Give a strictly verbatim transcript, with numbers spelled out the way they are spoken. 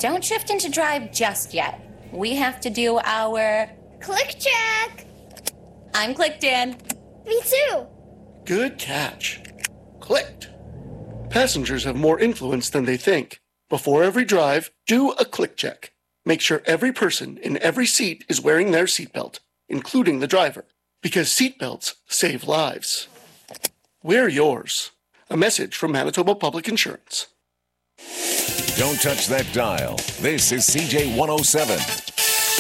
don't shift into drive just yet. We have to do our click check. I'm clicked in. Me too. Good catch. Clicked. Passengers have more influence than they think. Before every drive, do a click check. Make sure every person in every seat is wearing their seatbelt, including the driver, because seatbelts save lives. Wear yours. A message from Manitoba Public Insurance. Don't touch that dial. This is C J one oh seven.